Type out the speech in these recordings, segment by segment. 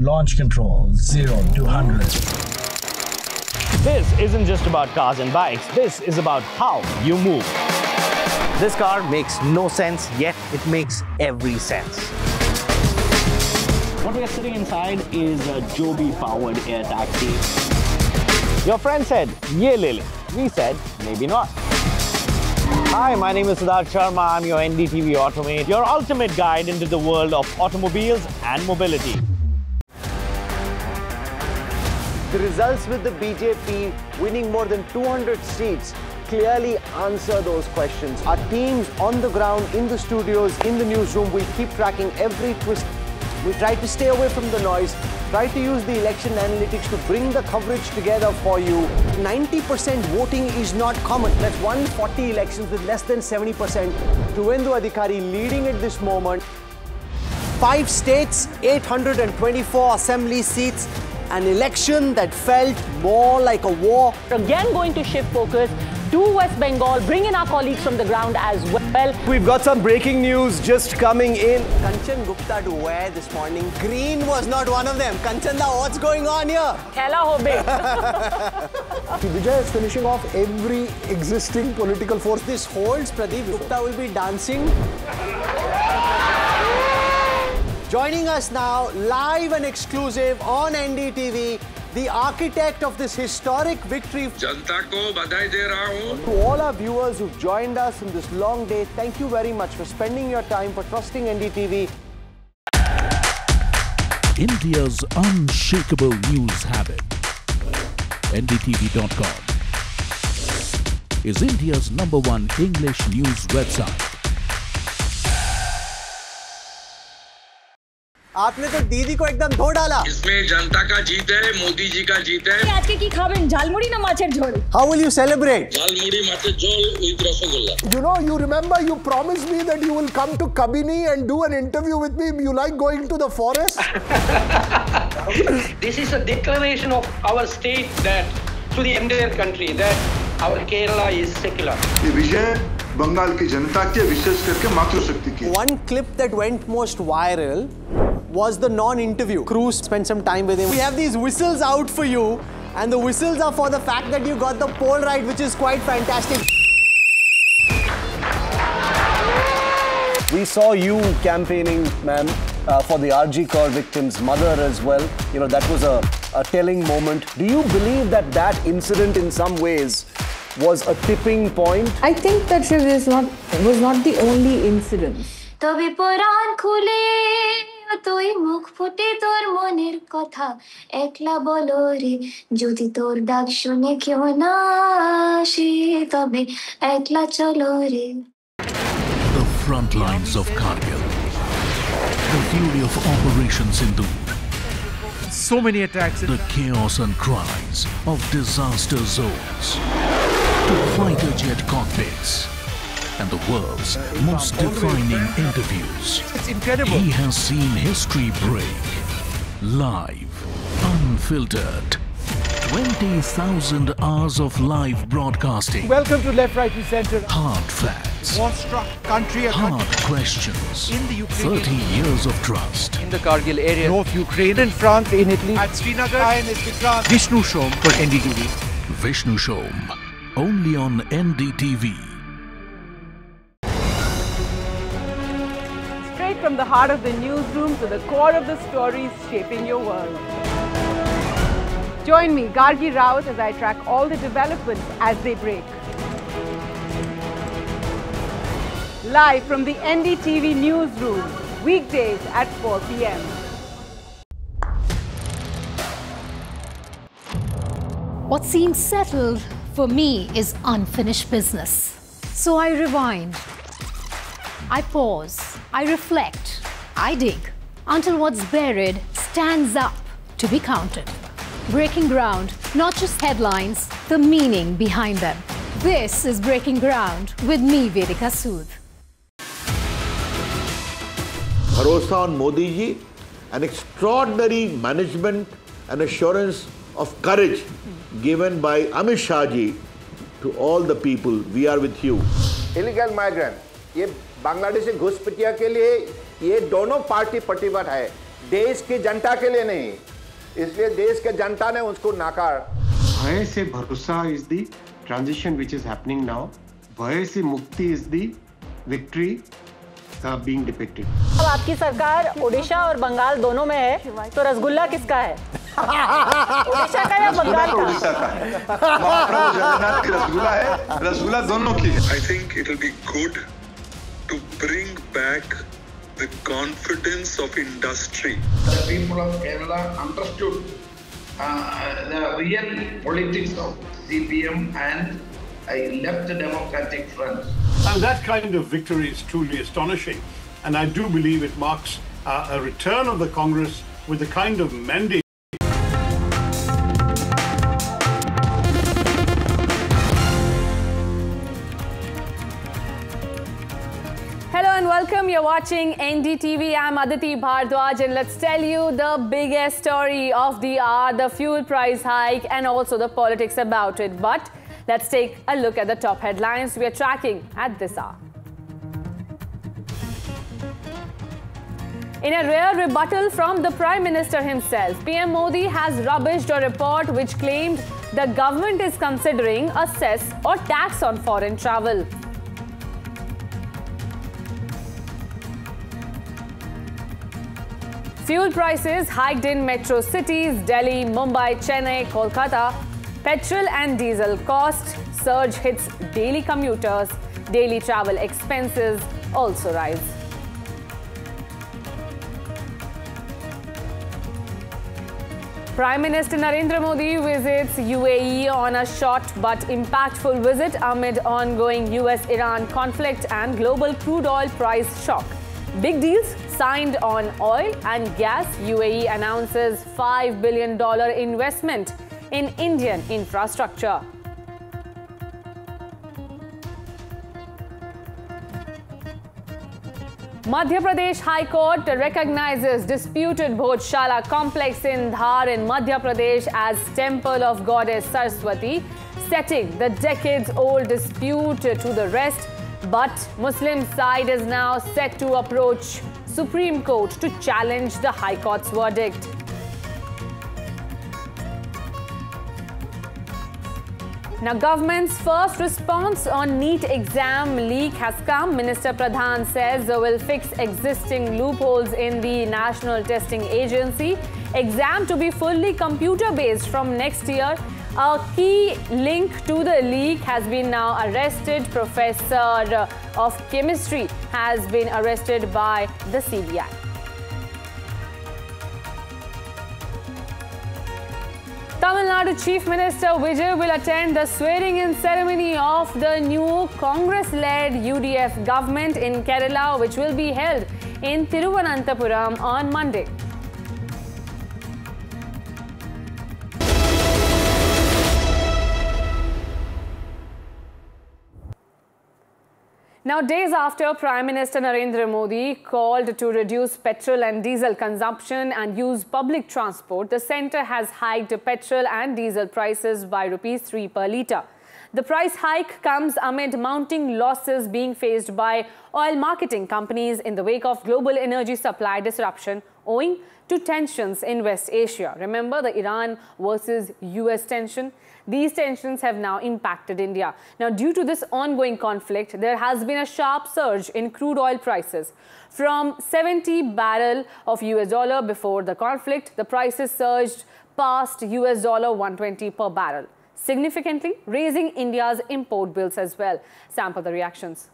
launch control, 0 to 100. This isn't just about cars and bikes. This is about how you move. This car makes no sense, yet it makes every sense. What we are sitting inside is a Joby-powered air taxi. Your friend said, "Ye le le." We said, maybe not. Hi, my name is Siddharth Sharma. I'm your NDTV Automate, your ultimate guide into the world of automobiles and mobility. The results with the BJP winning more than 200 seats clearly answer those questions. Our teams on the ground, in the studios, in the newsroom, will keep tracking every twist. We try to stay away from the noise, try to use the election analytics to bring the coverage together for you. 90% voting is not common. That's 140 elections with less than 70%. Tuvendu Adhikari leading at this moment. 5 states, 824 assembly seats. An election that felt more like a war. Again going to shift focus to West Bengal, bring in our colleagues from the ground as well. We've got some breaking news just coming in. Kanchan Gupta to wear this morning. Green was not one of them. Kanchanda, what's going on here? Khela ho be. Vijay is finishing off every existing political force. This holds, Pradeep Gupta will be dancing. Joining us now, live and exclusive on NDTV, the architect of this historic victory. जनता को बधाई दे रहा हूं. To all our viewers who've joined us in this long day, thank you very much for spending your time, for trusting NDTV. India's unshakable news habit. NDTV.com is India's #1 English news website. आपने तो दीदी को एकदम धो डाला. इसमें जनता का जीत है, मोदी जी का जीत है. आज के की खाबेन झालमुड़ी ना माछेर झोल. How will you celebrate? Jhalmuri माछेर झोल with rasgulla. You know, you remember you promised me that you will come to Kabini and do an interview with me. You like going to the forest? This is a declaration of our state that to the entire country that our Kerala is secular. ये विजय बंगाल की जनता के विशेष करके मातृशक्ति की. One clip that went most viral was the non-interview. Cruz spent some time with him. We have these whistles out for you, and the whistles are for the fact that you got the poll right, which is quite fantastic. We saw you campaigning, ma'am, for the RG Kaur victim's mother as well. You know, that was a telling moment. Do you believe that that incident in some ways was a tipping point? I think that was not the only incident. তবে পরাণ খুলে তুই মুখ ফুটে তোর মনের কথা একলা বলো রে যদি তোর ডাক শুনে কেউ না আসে তবে একলা চলো রে. The front lines of Kargil. The fury of Operation Sindhu. So many attacks. The chaos and cries of disaster zones. To fighter jet cockpits. And the world's most defining interviews. It's incredible. He has seen history break. Live, unfiltered. 20,000 hours of live broadcasting. Welcome to Left, Right and Center. Hard facts. War-struck country. Hard questions. In the Ukraine. 30 years of trust. In the Kargil area. North Ukraine. In France, in Italy. At Srinagar. INS Vikrant. Vishnu Shom for NDTV. Vishnu Shom. Only on NDTV. From the heart of the newsroom to the core of the stories shaping your world. Join me, Gargi Raut, as I track all the developments as they break. Live from the NDTV newsroom, weekdays at 4 p.m. What seems settled for me is unfinished business. So I rewind. I pause, I reflect, I dig, until what's buried stands up to be counted. Breaking ground, not just headlines, the meaning behind them. This is Breaking Ground with me, Vedika Sood. Bharosa on Modi ji, an extraordinary management and assurance of courage given by Amit Shah ji to all the people. We are with you. Illegal migrant, ये बांग्लादेशी घुसपैठिया के लिए ये दोनों party प्रतिबद्ध है. देश की जनता के लिए नहीं, इसलिए देश के जनता ने उसको नाकार। भय से भरोसा is the transition which is happening now. भय से मुक्ति is the victory being depicted. अब आपकी सरकार ओडिशा और बंगाल दोनों में है, तो रसगुल्ला किसका है? ओडिशा का या बंगाल का? ओडिशा का है। महाप्रभु जगन्नाथ की रसगुल्ला है, रसगुल्ला दोनों की है। I think it will be good to bring back the confidence of industry. The people of Kerala understood the real politics of CPM and left the Democratic Front. And that kind of victory is truly astonishing. And I do believe it marks a return of the Congress with the kind of mandate. Hello and welcome. You're watching NDTV. I'm Aditi Bhardwaj and let's tell you the biggest story of the hour, the fuel price hike and also the politics about it. But let's take a look at the top headlines we are tracking at this hour. In a rare rebuttal from the Prime Minister himself, PM Modi has rubbished a report which claimed the government is considering a cess or tax on foreign travel. Fuel prices hiked in metro cities Delhi, Mumbai, Chennai, Kolkata. Petrol and diesel cost surge hits daily commuters. Daily travel expenses also rise. Prime Minister Narendra Modi visits UAE on a short but impactful visit amid ongoing US-Iran conflict and global crude oil price shock. Big deals signed on oil and gas. UAE announces $5 billion investment in Indian infrastructure. Madhya Pradesh High Court recognizes disputed Bhojshala complex in Dhar in Madhya Pradesh as temple of goddess Saraswati, setting the decades-old dispute to the rest. But Muslim side is now set to approach Supreme Court to challenge the High Court's verdict. Now, government's first response on NEET exam leak has come. Minister Pradhan says they will fix existing loopholes in the National Testing Agency. Exam to be fully computer-based from next year. A key link to the leak has been now arrested. Professor of Chemistry has been arrested by the CBI. Tamil Nadu Chief Minister Vijay will attend the swearing-in ceremony of the new Congress-led UDF government in Kerala, which will be held in Thiruvananthapuram on Monday. Now, days after Prime Minister Narendra Modi called to reduce petrol and diesel consumption and use public transport, the centre has hiked petrol and diesel prices by ₹3 per litre. The price hike comes amid mounting losses being faced by oil marketing companies in the wake of global energy supply disruption owing to tensions in West Asia. Remember the Iran versus US tension? These tensions have now impacted India. Now, due to this ongoing conflict, there has been a sharp surge in crude oil prices. From 70 barrel of US dollar before the conflict, the prices surged past US dollar 120 per barrel, significantly raising India's import bills as well. Sample the reactions.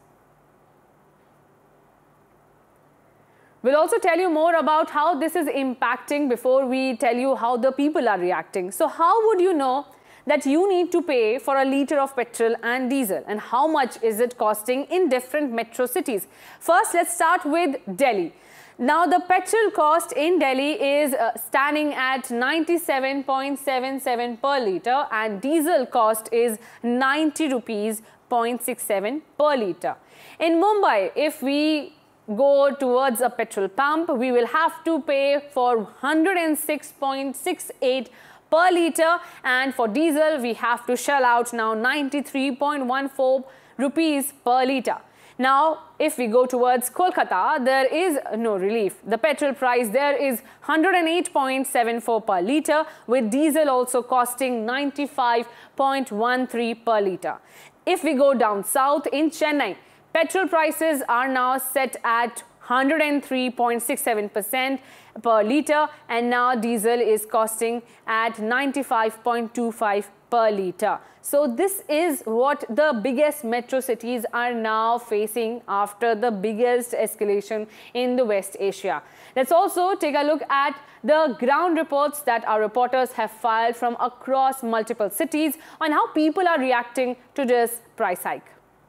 We'll also tell you more about how this is impacting before we tell you how the people are reacting. So how would you know that you need to pay for a litre of petrol and diesel, and how much is it costing in different metro cities? First, let's start with Delhi. Now, the petrol cost in Delhi is standing at 97.77 per litre and diesel cost is 90 rupees 0.67 per litre. In Mumbai, if we go towards a petrol pump, we will have to pay for 106.68 per litre, and for diesel we have to shell out now 93.14 rupees per litre. Now, if we go towards Kolkata, there is no relief. The petrol price there is 108.74 per litre, with diesel also costing 95.13 per litre. If we go down south in Chennai, petrol prices are now set at 103.67% per litre, and now diesel is costing at 95.25 per litre. So this is what the biggest metro cities are now facing after the biggest escalation in the West Asia. Let's also take a look at the ground reports that our reporters have filed from across multiple cities on how people are reacting to this price hike.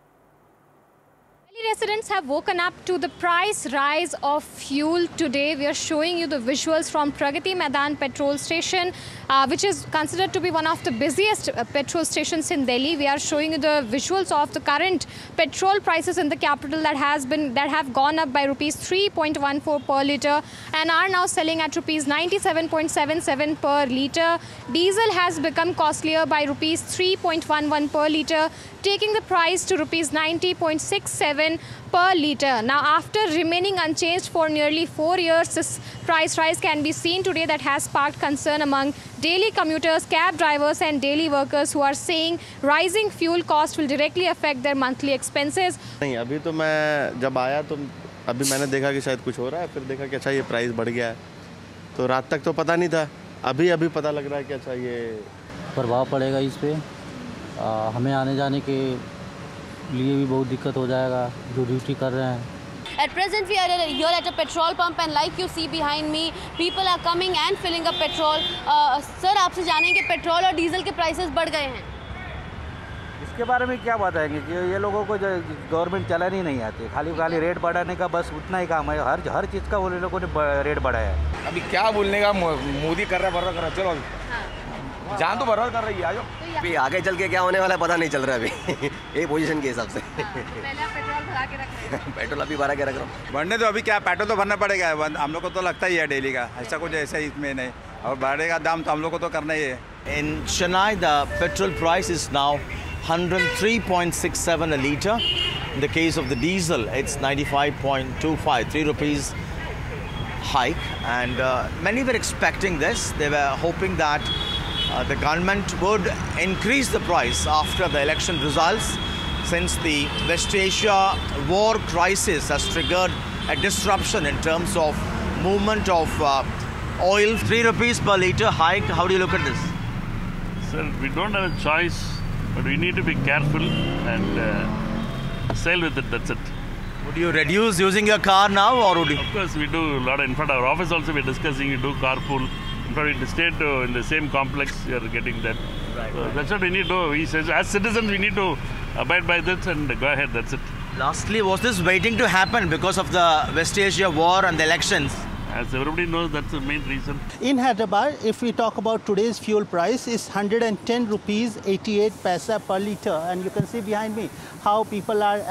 Delhi residents have woken up to the price rise of fuel today. We are showing you the visuals from Pragati Maidan petrol station, which is considered to be one of the busiest petrol stations in Delhi. We are showing you the visuals of the current petrol prices in the capital that have gone up by rupees 3.14 per litre and are now selling at rupees 97.77 per litre. Diesel has become costlier by rupees 3.11 per litre, taking the price to rupees 90.67 per litre. Now, after remaining unchanged for nearly 4 years, this price rise can be seen today that has sparked concern among daily commuters, cab drivers and daily workers who are saying rising fuel cost will directly affect their monthly expenses. नहीं, अभी तो मैं जब आया तो अभी मैंने देखा कि शायद कुछ हो रहा है, फिर देखा कि अच्छा ये प्राइस बढ़ गया है, तो रात तक तो पता नहीं था, अभी पता लग रहा है कि अच्छा ये प्रभाव पड़ेगा इस पे। हमें आने जाने के लिए भी बहुत दिक्कत हो जाएगा जो ड्यूटी कर रहे हैं। At present, we are here at a petrol pump, and like you see behind me, people are coming and filling up petrol. Sir, आपसे जानेंगे पेट्रोल और डीजल के प्राइसेस बढ़ गए हैं। इसके बारे में क्या बताएंगे कि ये लोगों को गवर्नमेंट चलानी ही नहीं आती, खाली रेट बढ़ाने का बस उतना ही काम है। हर चीज़ का वो लोगों ने रेट बढ़ाया है। अभी क्या बोलने का, मोदी कर रहा है, चलो जान तो बर्बाद कर रही है। आजो अभी आगे चल के क्या होने वाला है पता नहीं चल रहा है अभी एक पोजीशन के हिसाब से। पहले आप पेट्रोल भरा के रख रहे हैं। पेट्रोल अभी भरा के रख रहा हूँ। बढ़ने तो अभी क्या, पेट्रोल तो भरना पड़ेगा, हम लोग को तो लगता ही है डेली का, ऐसा कुछ ऐसा इसमें नहीं, और बढ़ेगा दाम तो हम लोग को तो करना ही है। In Chennai, the petrol price is now 103.67 a litre. In the case of the diesel, it's 95.25, 3 rupees hike. And many were expecting this. They were hoping that the government would increase the price after the election results, since the West Asia war crisis has triggered a disruption in terms of movement of oil. 3 rupees per litre hike. How do you look at this? Sir, we don't have a choice, but we need to be careful and sail with it, that's it. Would you reduce using your car now, or would you? Of course, we do a lot. In fact, our office also we're discussing, we do carpool. In fact, we stay in the same complex, we are getting that. Right. So that's what we need to do. As citizens, we need to abide by this and go ahead, that's it. Lastly, was this waiting to happen because of the West Asia war and the elections? As everybody knows, that's the main reason. In Hyderabad, if we talk about today's fuel price, is 110 rupees 88 paisa per litre, and you can see behind me how people are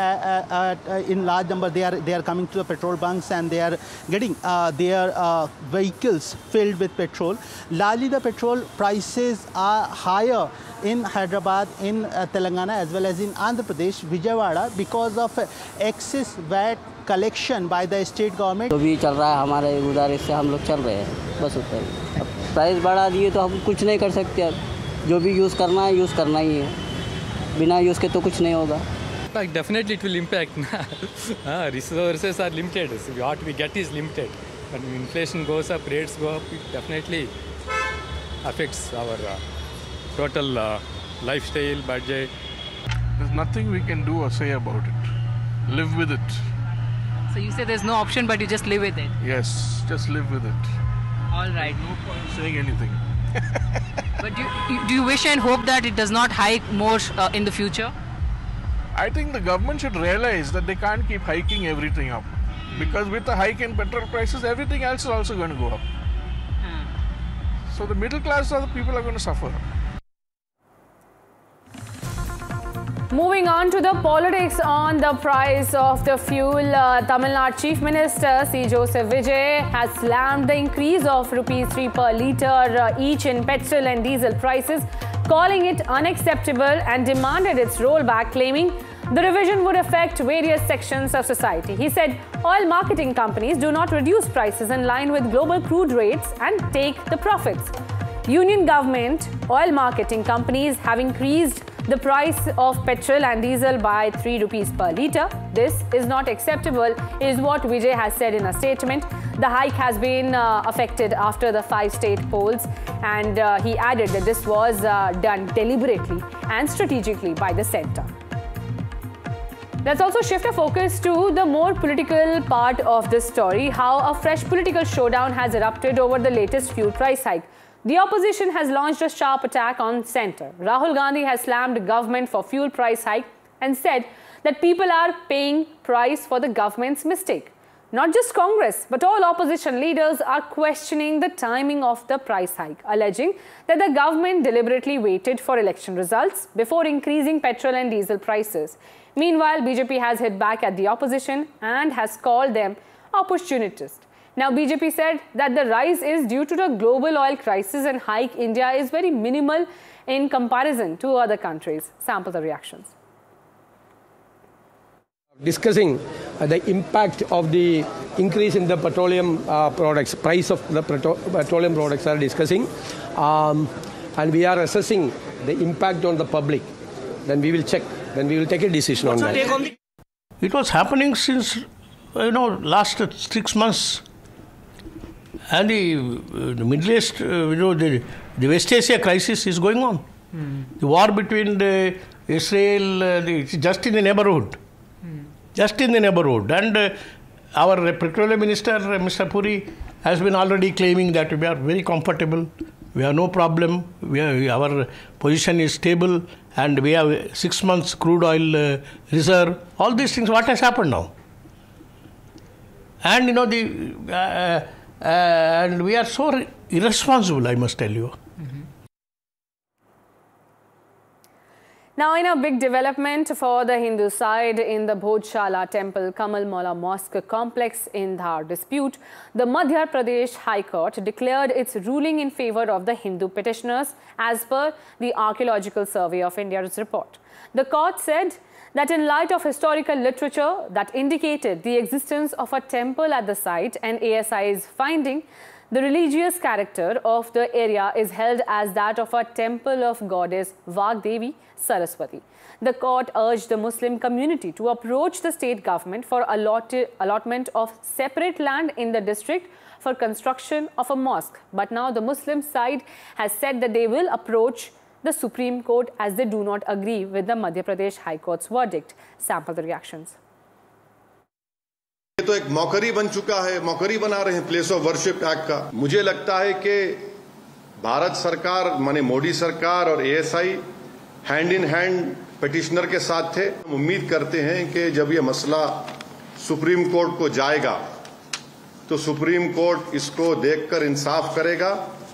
in large number. They are coming to the petrol bunks and they are getting their vehicles filled with petrol. Largely, the petrol prices are higher in Hyderabad, in Telangana, as well as in Andhra Pradesh, Vijayawada, because of excess VAT collection by the state government. जो भी चल रहा है हमारे उधर, इससे हम लोग चल रहे हैं, बस उतना ही। अब प्राइस बढ़ा दिए तो हम कुछ नहीं कर सकते। अब जो भी यूज़ करना है ही है, बिना यूज़ के तो कुछ नहीं होगा। Definitely it will impact. Resources are limited. So what we get is limited. When inflation goes up, rates go up, it definitely affects our total lifestyle, budget. There's nothing we can do or say about it. Live with it. So you say there's no option, but you just live with it? Yes, just live with it. All right. No point saying anything. But do you wish and hope that it does not hike more in the future? I think the government should realize that they can't keep hiking everything up. Because with the hike in petrol prices, everything else is also going to go up. So the middle class are the people are going to suffer. Moving on to the politics on the price of the fuel, Tamil Nadu Chief Minister C. Joseph Vijay has slammed the increase of rupees 3 per litre each in petrol and diesel prices, calling it unacceptable and demanded its rollback, claiming The revision would affect various sections of society. He said oil marketing companies do not reduce prices in line with global crude rates and take the profits. Union government oil marketing companies have increased the price of petrol and diesel by 3 rupees per litre. This is not acceptable, is what Vijay has said in a statement. The hike has been affected after the 5 state polls, and he added that this was done deliberately and strategically by the centre. Let's also shift our focus to the more political part of this story, how a fresh political showdown has erupted over the latest fuel price hike. The opposition has launched a sharp attack on centre. Rahul Gandhi has slammed government for fuel price hike and said that people are paying price for the government's mistake. Not just Congress, but all opposition leaders are questioning the timing of the price hike, alleging that the government deliberately waited for election results before increasing petrol and diesel prices. Meanwhile, BJP has hit back at the opposition and has called them opportunists. Now, BJP said that the rise is due to the global oil crisis and hike India is very minimal in comparison to other countries. Sample the reactions. Discussing the impact of the increase in the petroleum products, price of the petroleum products are discussing, and we are assessing the impact on the public. Then we will check, then we will take a decision on that. It was happening since, last 6 months. And the Middle East, the West Asia crisis is going on. The war between Israel, it's just in the neighborhood. Just in the neighborhood. And our petroleum minister, Mr. Puri, has been already claiming that we are very comfortable. We have no problem. Our position is stable. And we have 6 months crude oil reserve. All these things, what has happened now? And, and we are so irresponsible, I must tell you. Now, in a big development for the Hindu side in the Bhojshala Temple Kamal Mola Mosque complex in Dhar dispute, the Madhya Pradesh High Court declared its ruling in favor of the Hindu petitioners as per the Archaeological Survey of India's report. The court said that in light of historical literature that indicated the existence of a temple at the site and ASI's finding, the religious character of the area is held as that of a temple of goddess Vagdevi Saraswati. The court urged the Muslim community to approach the state government for allotment of separate land in the district for construction of a mosque. But now the Muslim side has said that they will approach the Supreme Court as they do not agree with the Madhya Pradesh High Court's verdict. Sample the reactions. ये तो एक मौकरी बन चुका है, मौकरी बना रहे हैं place of worship act का। मुझे लगता है कि भारत सरकार माने मोदी सरकार और ASI hand in hand petitioner के साथ थे। हम उम्मीद करते हैं कि जब ये मसला सुप्रीम कोर्ट को जाएगा तो सुप्रीम कोर्ट इसको देखकर इंसाफ करेगा।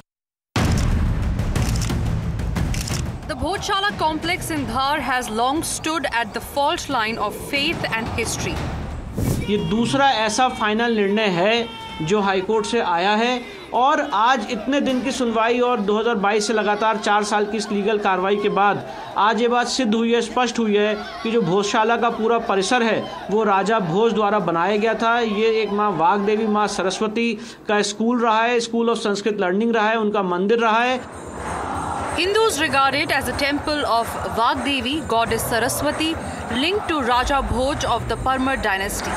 The Bhojshala complex in Dhar has long stood at the fault line of faith and history. ये दूसरा ऐसा फाइनल निर्णय है जो हाईकोर्ट से आया है और आज इतने दिन की सुनवाई और 2022 से लगातार 4 साल की इस लीगल कार्रवाई के बाद आज ये बात सिद्ध हुई है, स्पष्ट हुई है कि जो भोजशाला का पूरा परिसर है वो राजा भोज द्वारा बनाया गया था। ये एक माँ वाग्देवी, माँ सरस्वती का स्कूल रहा है, स्कूल ऑफ संस्कृत लर्निंग रहा है, उनका मंदिर रहा है। Hindus regard it as a temple of Vagdevi, goddess Saraswati, linked to Raja Bhoj of the Parmar dynasty.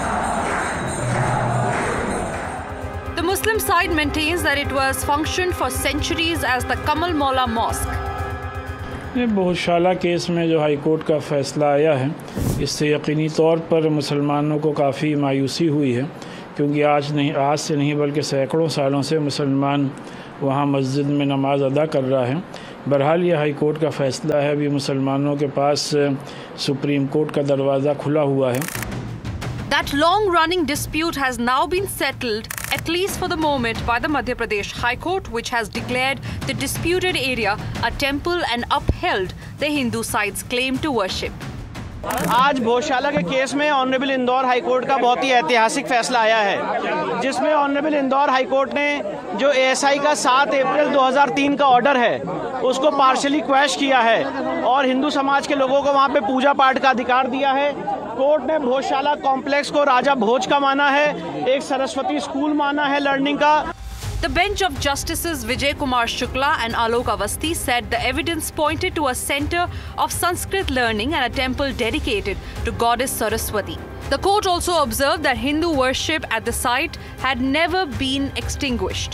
The Muslim side maintains that it was functioned for centuries as the Kamal Mola Mosque. ये Bhojshala case में जो high court का फैसला आया है, इससे यकीनी तौर पर मुसलमानों को काफ़ी मायूसी हुई है, क्योंकि आज से नहीं बल्कि सैकड़ों सालों से मुसलमान वहाँ मस्जिद में नमाज अदा कर रहा है। बहरहाल ये हाई कोर्ट का फैसला है, अभी मुसलमानों के पास सुप्रीम कोर्ट का दरवाज़ा खुला हुआ है। That long-running dispute has now been settled, at least for the moment, by the Madhya Pradesh High Court, which has declared the disputed area a temple and upheld the Hindu side's claim to worship. आज भोजशाला के case में honourable Indore high court का बहुत ही ऐतिहासिक फैसला आया है, जिसमें ऑनरेबल इंदौर हाई कोर्ट ने जो एएसआई का 7 अप्रैल 2003 का ऑर्डर है उसको पार्शली क्वैश किया है और हिंदू समाज के लोगों को वहां पे पूजा पाठ का अधिकार दिया है। कोर्ट ने भोजशाला कॉम्प्लेक्स को राजा भोज का माना है, एक सरस्वती स्कूल माना है लर्निंग का। The bench of Justices Vijay Kumar Shukla and Alok Avasthi said the evidence pointed to a center of Sanskrit learning and a temple dedicated to goddess Saraswati. The court also observed that Hindu worship at the site had never been extinguished.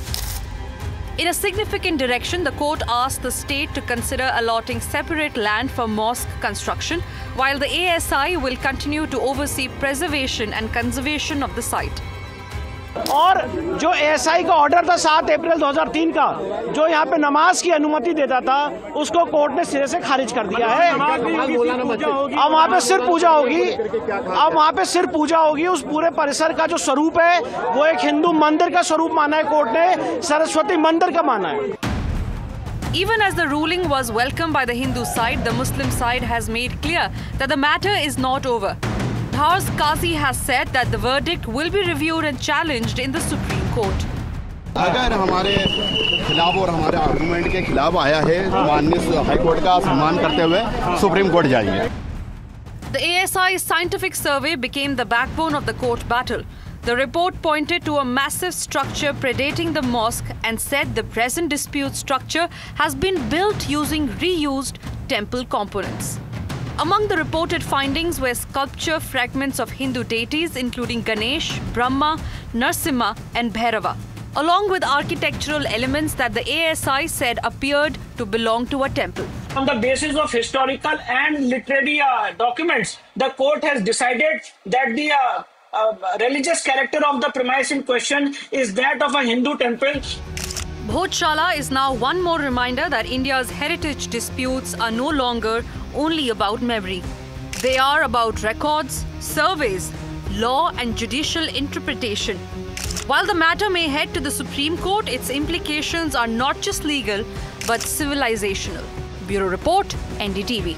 In a significant direction, the court asked the state to consider allotting separate land for mosque construction, while the ASI will continue to oversee preservation and conservation of the site. और जो ASI का order था 7 अप्रैल 2003 का, जो यहाँ पे नमाज की अनुमति देता था, उसको कोर्ट ने सिरे से खारिज कर दिया है। अब वहाँ पे सिर्फ पूजा होगी, अब वहाँ पे सिर्फ पूजा होगी। उस पूरे परिसर का जो स्वरूप है वो एक हिंदू मंदिर का स्वरूप माना है कोर्ट ने, सरस्वती मंदिर का माना है। Even as the ruling was welcomed by the Hindu side, the Muslim side has made clear that the matter is not over. Bhar's Qazi has said that the verdict will be reviewed and challenged in the Supreme Court. अगर हमारे खिलाफ और हमारे argument के खिलाफ आया है तो माननीय हाई कोर्ट का सम्मान करते हुए सुप्रीम कोर्ट जाएंगे। The ASI scientific survey became the backbone of the court battle. The report pointed to a massive structure predating the mosque and said the present dispute structure has been built using reused temple components. Among the reported findings were sculpture fragments of Hindu deities including Ganesh, Brahma, Narsimha and Bhairava, along with architectural elements that the ASI said appeared to belong to a temple. On the basis of historical and literary documents, the court has decided that the religious character of the premise in question is that of a Hindu temple. Bhojshala is now one more reminder that India's heritage disputes are no longer only about memory. They are about records, surveys, law and judicial interpretation. While the matter may head to the Supreme Court, its implications are not just legal but civilizational. Bureau Report, NDTV.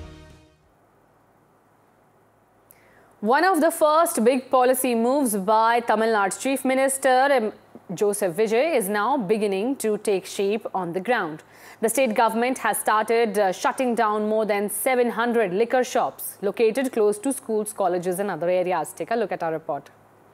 One of the first big policy moves by Tamil Nadu's Chief Minister Joseph Vijay is now beginning to take shape on the ground. The state government has started shutting down more than 700 liquor shops located close to schools, colleges and other areas. Take a look at our report.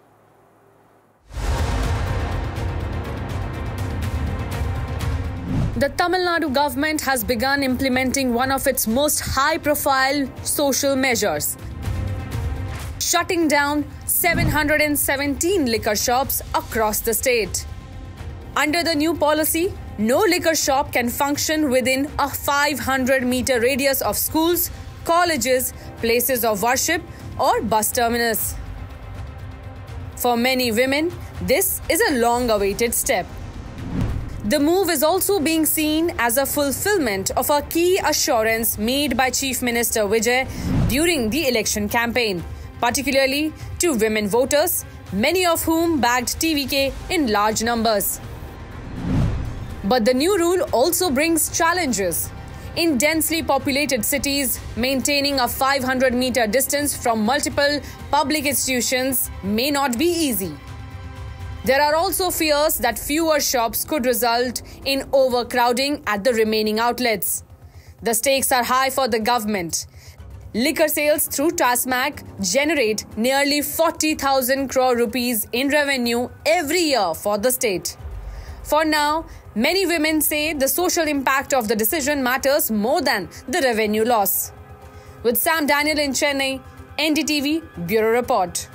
The Tamil Nadu government has begun implementing one of its most high-profile social measures, shutting down 717 liquor shops across the state. Under the new policy, no liquor shop can function within a 500-meter radius of schools, colleges, places of worship or bus terminus. For many women, this is a long-awaited step. The move is also being seen as a fulfillment of a key assurance made by Chief Minister Vijay during the election campaign, particularly to women voters, many of whom backed TVK in large numbers. But the new rule also brings challenges. In densely populated cities, maintaining a 500-meter distance from multiple public institutions may not be easy. There are also fears that fewer shops could result in overcrowding at the remaining outlets. The stakes are high for the government. Liquor sales through TASMAC generate nearly 40,000 crore rupees in revenue every year for the state. For now, many women say the social impact of the decision matters more than the revenue loss. With Sam Daniel in Chennai, NDTV Bureau Report.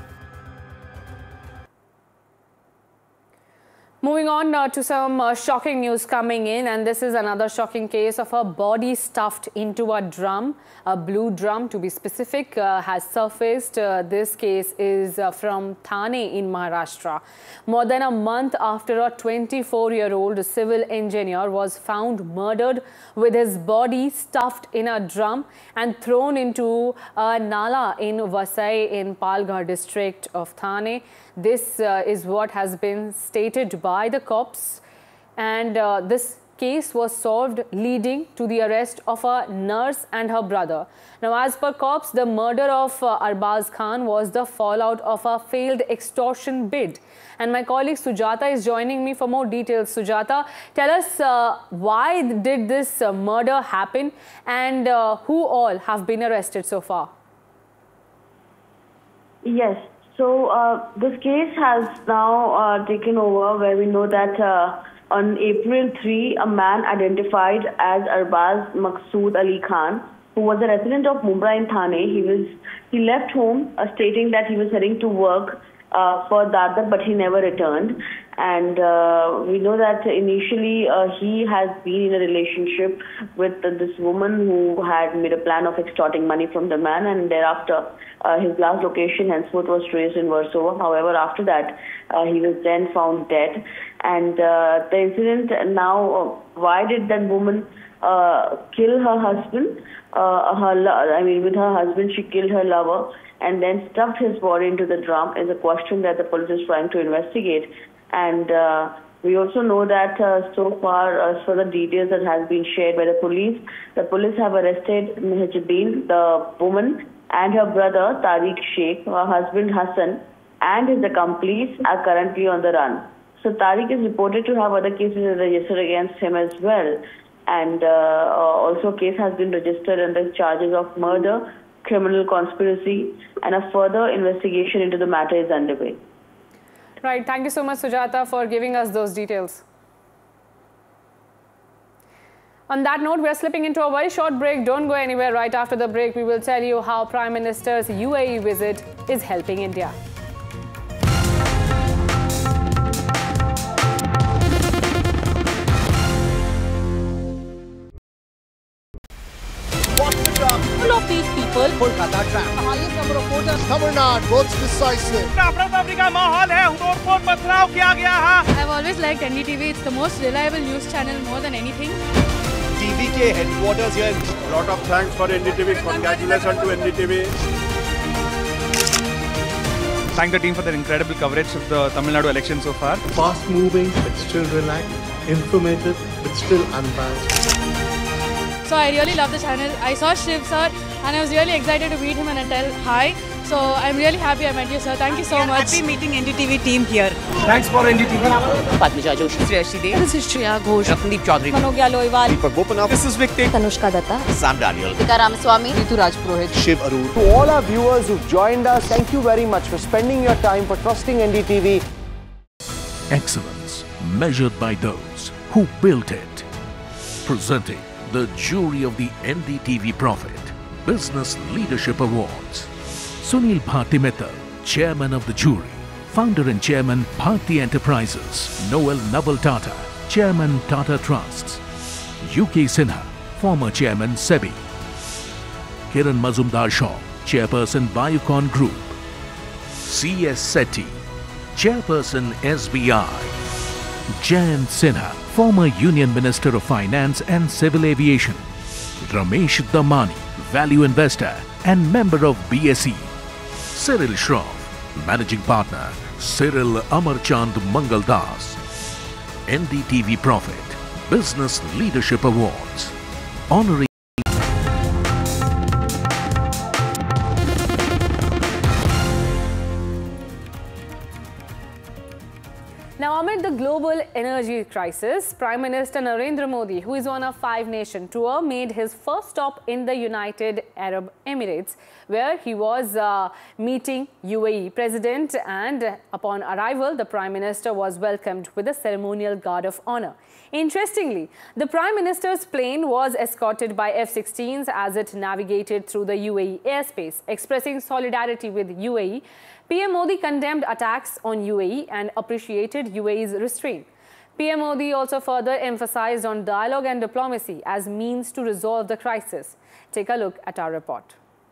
Moving on to some shocking news coming in, and this is another shocking case of a body stuffed into a drum, a blue drum to be specific, has surfaced. This case is from Thane in Maharashtra. More than a month after a 24-year-old civil engineer was found murdered with his body stuffed in a drum and thrown into a nala in Vasai in Palghar district of Thane. This is what has been stated by the cops, and this case was solved, leading to the arrest of a nurse and her brother. Now, as per cops, the murder of Arbaz Khan was the fallout of a failed extortion bid. And my colleague Sujata is joining me for more details. Sujata, tell us why did this murder happen and who all have been arrested so far? Yes, so this case has now taken over, where we know that on April 3, a man identified as Arbaz Maqsood Ali Khan, who was a resident of Mumbai in Thane. He left home stating that he was heading to work for Dadar, but he never returned. And we know that initially he has been in a relationship with this woman who had made a plan of extorting money from the man, and thereafter his last location henceforth was traced in Warsaw. However, after that he was then found dead. And the incident now, why did that woman kill her husband? With her husband she killed her lover and then stuffed his body into the drum is a question that the police is trying to investigate. And we also know that so far, as for the details that has been shared by the police have arrested Mehjabeen, the woman, and her brother Tariq Sheikh. Her husband Hassan and his accomplice are currently on the run. So Tariq is reported to have other cases registered against him as well. And also a case has been registered under charges of murder, criminal conspiracy, and a further investigation into the matter is underway. Right. Thank you so much, Sujata, for giving us those details. On that note, we are slipping into a very short break. Don't go anywhere. Right after the break, we will tell you how Prime Minister's UAE visit is helping India. Full of these people. Kolkata trap. Highest number of voters. Tamil Nadu votes decisive. I've always liked NDTV. It's the most reliable news channel more than anything. TVK headquarters here. A lot of thanks for NDTV. Congratulations to NDTV. Thank the team for their incredible coverage of the Tamil Nadu election so far. Fast moving but still relaxed. Informative but still unbiased. So I really love the channel. I saw Shiv sir and I was really excited to meet him and I tell hi. So I'm really happy I met you, sir. Thank you so much. Happy meeting NDTV team here. Thanks for NDTV. Padmija Joshi. Sriyashi Dev. This is Shreya Ghosh. Ramandeep Chaudhary. Manogya Loiwal. Deepak Bopanath. This is Vikti. Tanushka Datta. Sam Daniel. Tika Ramaswamy. Ritu Rajpurohit. Shiv Arun. To all our viewers who've joined us, thank you very much for spending your time, for trusting NDTV. Excellence measured by those who built it. Presenting the jury of the NDTV Profit Business Leadership Awards. Sunil Bharti Mittal, Chairman of the jury. Founder and Chairman, Bharti Enterprises. Noel Naval Tata, Chairman, Tata Trusts. UK Sinha, former Chairman, SEBI. Kiran Mazumdar Shaw, Chairperson, Biocon Group. C.S. Sethi, Chairperson, SBI. Jayant Sinha, former Union Minister of Finance and Civil Aviation. Ramesh Damani, Value Investor and member of BSE. Cyril Shroff, Managing Partner, Cyril Amarchand Mangaldas. NDTV Profit Business Leadership Awards. Honoring Now, amid the global energy crisis, Prime Minister Narendra Modi, who is on a 5-nation tour, made his first stop in the United Arab Emirates, where he was meeting UAE President, and upon arrival, the Prime Minister was welcomed with a ceremonial guard of honor. Interestingly, the Prime Minister's plane was escorted by F-16s as it navigated through the UAE airspace. Expressing solidarity with UAE, PM Modi condemned attacks on UAE and appreciated UAE's restraint. PM Modi also further emphasized on dialogue and diplomacy as means to resolve the crisis. Take a look at our report.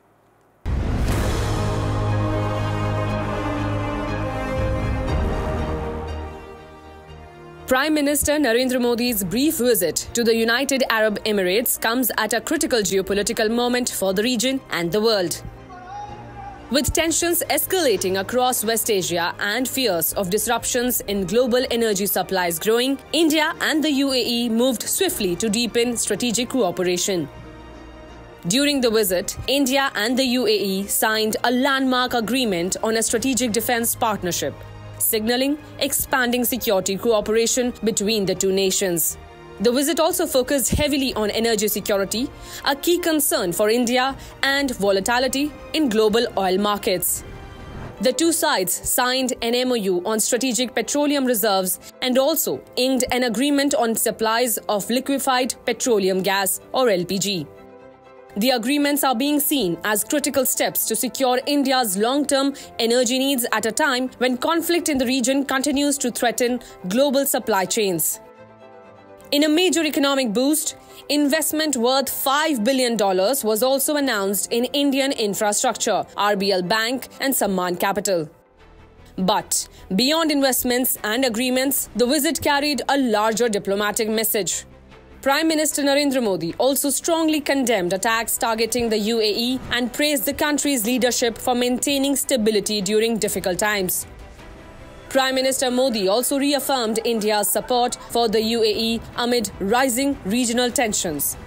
Prime Minister Narendra Modi's brief visit to the United Arab Emirates comes at a critical geopolitical moment for the region and the world. With tensions escalating across West Asia and fears of disruptions in global energy supplies growing, India and the UAE moved swiftly to deepen strategic cooperation. During the visit, India and the UAE signed a landmark agreement on a strategic defense partnership, signaling expanding security cooperation between the two nations. The visit also focused heavily on energy security, a key concern for India, and volatility in global oil markets. The two sides signed an MOU on strategic petroleum reserves and also inked an agreement on supplies of liquefied petroleum gas or LPG. The agreements are being seen as critical steps to secure India's long-term energy needs at a time when conflict in the region continues to threaten global supply chains. In a major economic boost, investment worth $5 billion was also announced in Indian infrastructure, RBL Bank and Sammaan Capital. But beyond investments and agreements, the visit carried a larger diplomatic message. Prime Minister Narendra Modi also strongly condemned attacks targeting the UAE and praised the country's leadership for maintaining stability during difficult times. Prime Minister Modi also reaffirmed India's support for the UAE amid rising regional tensions.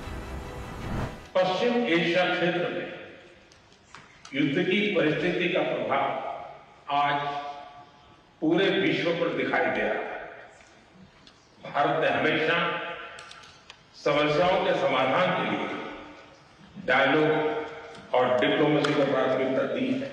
Paschim Asia क्षेत्र में युद्ध की परिस्थिति का प्रभाव आज पूरे विश्व पर दिखाई दे रहा है। भारत ने हमेशा समस्याओं के समाधान के लिए डायलॉग और डिप्लोमेसी को प्राथमिकता दी है।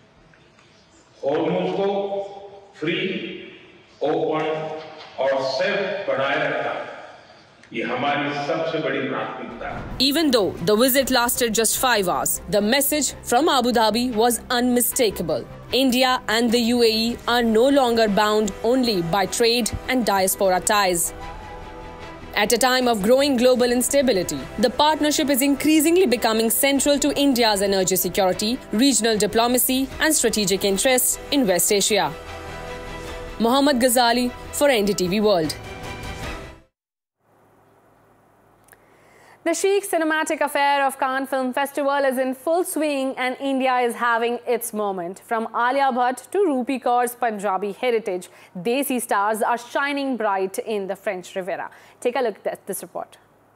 हॉर्मुज़ को फ्री, ओपन और सेफ बनाए रखना ये हमारी सबसे बड़ी प्राथमिकता है। Even though the visit lasted just 5 hours, the message from Abu Dhabi was unmistakable. India and the UAE are no longer bound only by trade and diaspora ties. At a time of growing global instability, the partnership is increasingly becoming central to India's energy security, regional diplomacy and strategic interests in West Asia. Mohammad Ghazali for NDTV World. The chic cinematic affair of Cannes Film Festival is in full swing and India is having its moment. From Alia Bhatt to Rupi Kaur's Punjabi heritage, Desi stars are shining bright in the French Riviera. Take a look at this report.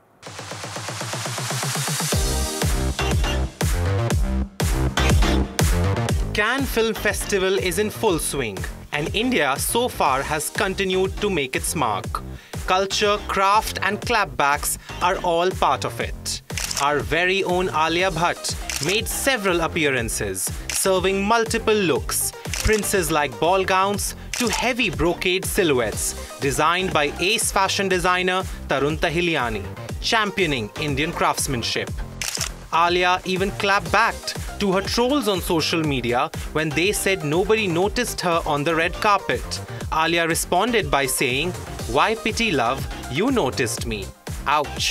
Cannes Film Festival is in full swing, and India so far has continued to make its mark. Culture, craft and clapbacks are all part of it. Our very own Alia Bhatt made several appearances, serving multiple looks, princes like ball gowns to heavy brocade silhouettes designed by ace fashion designer Tarun Tahiliani, championing Indian craftsmanship. Alia even clap-backed to her trolls on social media when they said nobody noticed her on the red carpet. Alia responded by saying, "Why pity love? You noticed me. Ouch."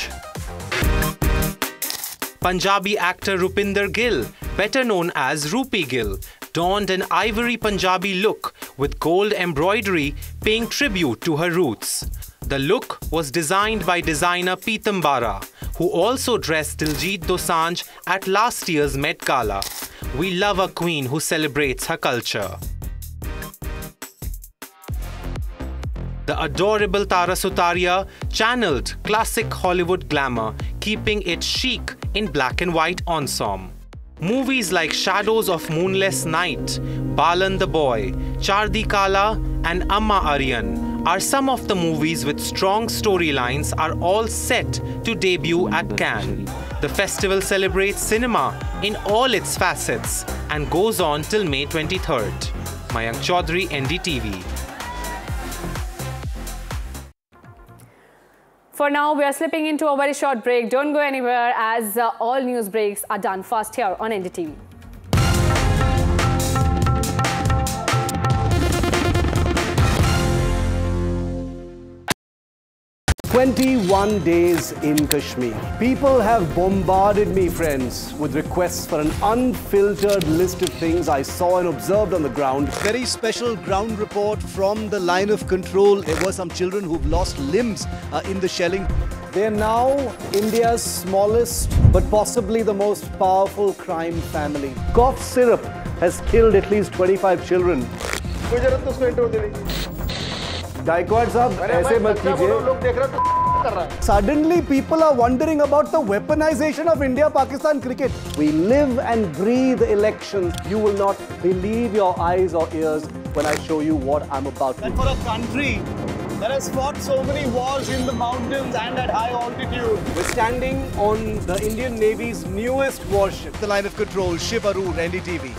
Punjabi actor Rupinder Gill, better known as Rupi Gill, donned an ivory Punjabi look with gold embroidery paying tribute to her roots. The look was designed by designer Pitambara, who also dressed Diljit Dosanjh at last year's Met Gala. We love a queen who celebrates her culture. The adorable Tara Sutaria channeled classic Hollywood glamour, keeping it chic in black and white ensemble. Movies like Shadows of Moonless Night, Balan the Boy, Chardi Kala and Amma Aryan are some of the movies with strong storylines are all set to debut at Cannes. The festival celebrates cinema in all its facets and goes on till May 23rd. Mayank Chaudhary, NDTV. For now, we are slipping into a very short break. Don't go anywhere as all news breaks are done fast here on NDTV. 21 days in Kashmir. People have bombarded me, friends, with requests for an unfiltered list of things I saw and observed on the ground. Very special ground report from the line of control. There were some children who've lost limbs in the shelling. They're now India's smallest, but possibly the most powerful crime family. Cough syrup has killed at least 25 children. Gaikwad sahab, aise mat kijiye. Suddenly people are wondering about the weaponization of India-Pakistan cricket. We live and breathe elections. You will not believe your eyes or ears when I show you what I'm about to do. And for a country that has fought so many wars in the mountains and at high altitude. We're standing on the Indian Navy's newest warship. The line of control, Shiv Arun, NDTV.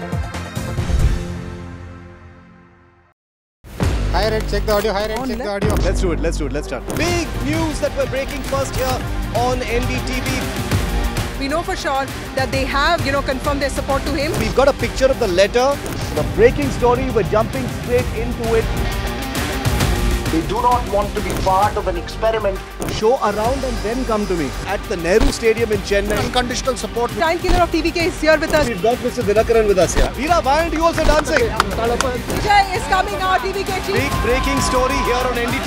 High red, check the audio, high red, check the audio. Let's do it, let's start. Big news that we're breaking first here on NDTV. We know for sure that they have, confirmed their support to him. We've got a picture of the letter. The breaking story, we're jumping straight into it. We do not want to be part of an experiment. Show around and then come to me. At the Nehru Stadium in Chennai. Unconditional support. Giant killer of TVK is here with us. We've got Mr. Dinakaran with us here. Veera, why aren't you also dancing? Vijay is coming out, TVK chief. Big breaking story here on NDTV.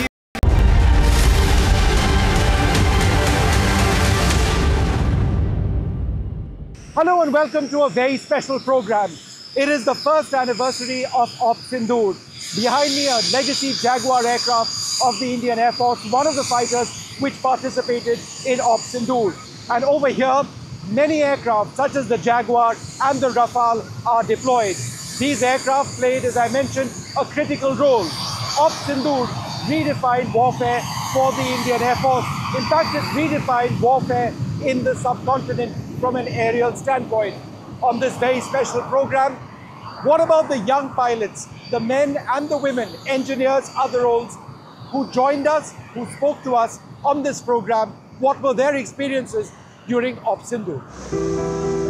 Hello and welcome to a very special program. It is the first anniversary of Op Sindoor. Behind me, a legacy Jaguar aircraft of the Indian Air Force, one of the fighters which participated in Op Sindoor. And over here, many aircraft such as the Jaguar and the Rafale are deployed. These aircraft played, as I mentioned, a critical role. Op Sindoor redefined warfare for the Indian Air Force. In fact, it redefined warfare in the subcontinent from an aerial standpoint. On this very special program, what about the young pilots, the men and the women, engineers, other roles, who joined us, who spoke to us on this program? What were their experiences during Op Sindoor?